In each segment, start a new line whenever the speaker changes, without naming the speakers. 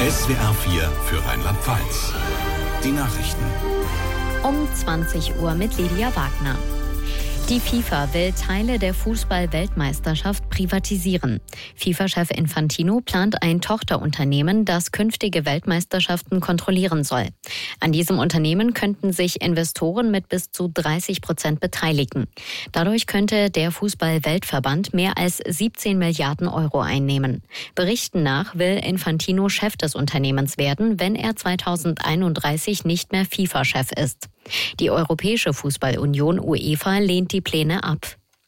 SWR 4 für Rheinland-Pfalz. Die Nachrichten.
Um 20 Uhr mit Lydia Wagner. Die FIFA will Teile der Fußball-Weltmeisterschaft privatisieren. FIFA-Chef Infantino plant ein Tochterunternehmen, das künftige Weltmeisterschaften kontrollieren soll. An diesem Unternehmen könnten sich Investoren mit bis zu 30% beteiligen. Dadurch könnte der Fußball-Weltverband mehr als 17 Milliarden Euro einnehmen. Berichten nach will Infantino Chef des Unternehmens werden, wenn er 2031 nicht mehr FIFA-Chef ist. Die Europäische Fußballunion UEFA lehnt die Pläne ab.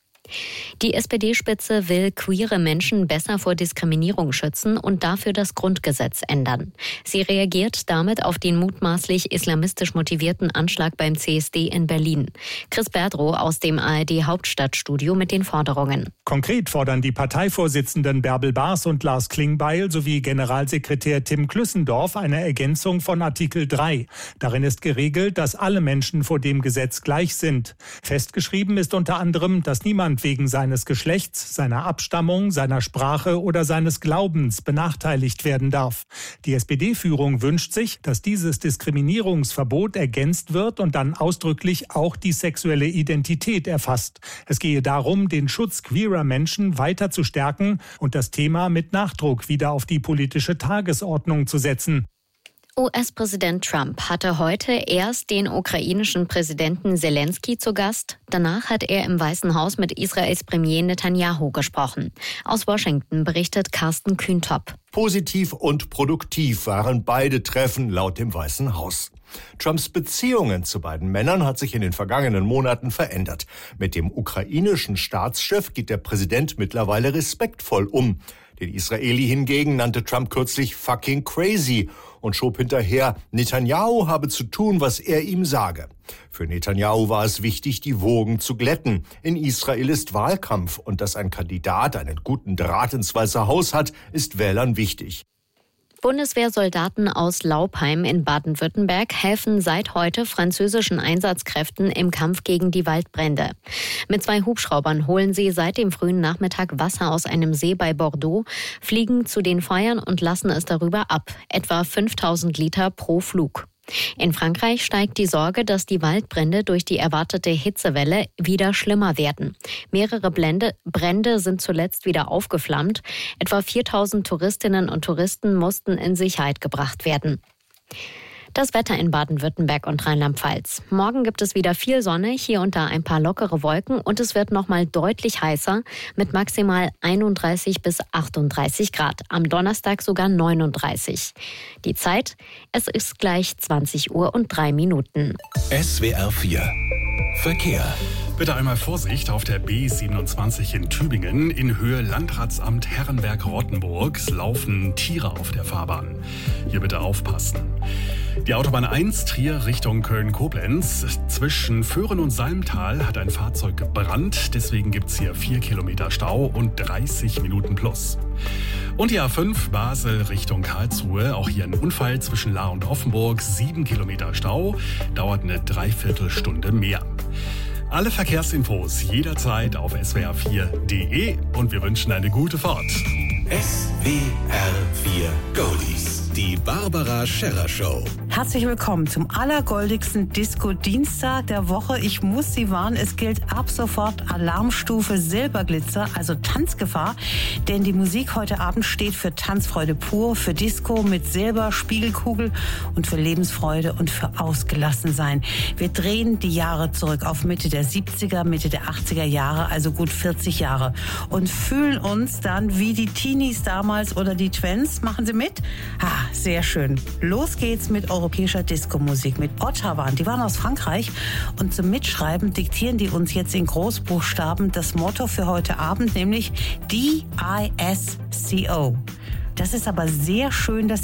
Die SPD-Spitze will queere Menschen besser vor Diskriminierung schützen und dafür das Grundgesetz ändern. Sie reagiert damit auf den mutmaßlich islamistisch motivierten Anschlag beim CSD in Berlin. Chris Berdrow aus dem ARD-Hauptstadtstudio mit den Forderungen.
Konkret fordern die Parteivorsitzenden Bärbel Baas und Lars Klingbeil sowie Generalsekretär Tim Klüssendorf eine Ergänzung von Artikel 3. Darin ist geregelt, dass alle Menschen vor dem Gesetz gleich sind. Festgeschrieben ist unter anderem, dass niemand wegen seines Geschlechts, seiner Abstammung, seiner Sprache oder seines Glaubens benachteiligt werden darf. Die SPD-Führung wünscht sich, dass dieses Diskriminierungsverbot ergänzt wird und dann ausdrücklich auch die sexuelle Identität erfasst. Es gehe darum, den Schutz queerer Menschen weiter zu stärken und das Thema mit Nachdruck wieder auf die politische Tagesordnung zu setzen.
US-Präsident Trump hatte heute erst den ukrainischen Präsidenten Zelensky zu Gast. Danach hat er im Weißen Haus mit Israels Premier Netanyahu gesprochen. Aus Washington berichtet Carsten Kühntop.
Positiv und produktiv waren beide Treffen laut dem Weißen Haus. Trumps Beziehungen zu beiden Männern hat sich in den vergangenen Monaten verändert. Mit dem ukrainischen Staatschef geht der Präsident mittlerweile respektvoll um. Den Israeli hingegen nannte Trump kürzlich fucking crazy und schob hinterher, Netanyahu habe zu tun, was er ihm sage. Für Netanyahu war es wichtig, die Wogen zu glätten. In Israel ist Wahlkampf und dass ein Kandidat einen guten Draht ins Weiße Haus hat, ist Wählern wichtig.
Bundeswehrsoldaten aus Laupheim in Baden-Württemberg helfen seit heute französischen Einsatzkräften im Kampf gegen die Waldbrände. Mit 2 Hubschraubern holen sie seit dem frühen Nachmittag Wasser aus einem See bei Bordeaux, fliegen zu den Feuern und lassen es darüber ab, etwa 5000 Liter pro Flug. In Frankreich steigt die Sorge, dass die Waldbrände durch die erwartete Hitzewelle wieder schlimmer werden. Mehrere Brände sind zuletzt wieder aufgeflammt. Etwa 4000 Touristinnen und Touristen mussten in Sicherheit gebracht werden. Das Wetter in Baden-Württemberg und Rheinland-Pfalz. Morgen gibt es wieder viel Sonne, hier und da ein paar lockere Wolken und es wird nochmal deutlich heißer mit maximal 31 bis 38 Grad. Am Donnerstag sogar 39. Die Zeit, es ist gleich 20 Uhr und 3 Minuten.
SWR 4 Verkehr.
Bitte einmal Vorsicht auf der B27 in Tübingen. In Höhe Landratsamt Herrenberg-Rottenburg laufen Tiere auf der Fahrbahn. Hier bitte aufpassen. Die Autobahn 1 Trier Richtung Köln-Koblenz. Zwischen Föhren und Salmtal hat ein Fahrzeug gebrannt. Deswegen gibt es hier 4 Kilometer Stau und 30 Minuten plus. Und die A5 Basel Richtung Karlsruhe. Auch hier ein Unfall zwischen Lahr und Offenburg. 7 Kilometer Stau. Dauert eine Dreiviertelstunde mehr. Alle Verkehrsinfos jederzeit auf swr4.de und wir wünschen eine gute Fahrt.
SWR 4 Goldies. Die Barbara Scherrer Show.
Herzlich willkommen zum allergoldigsten Disco-Dienstag der Woche. Ich muss Sie warnen, es gilt ab sofort Alarmstufe Silberglitzer, also Tanzgefahr. Denn die Musik heute Abend steht für Tanzfreude pur, für Disco mit Silber, Spiegelkugel und für Lebensfreude und für Ausgelassensein. Wir drehen die Jahre zurück auf Mitte der 70er, Mitte der 80er Jahre, also gut 40 Jahre. Und fühlen uns dann wie die Teenies damals oder die Twents. Machen Sie mit? Sehr schön. Los geht's mit europäischer Disco-Musik, mit Ottawa. Die waren aus Frankreich und zum Mitschreiben diktieren die uns jetzt in Großbuchstaben das Motto für heute Abend, nämlich DISCO. Das ist aber sehr schön, dass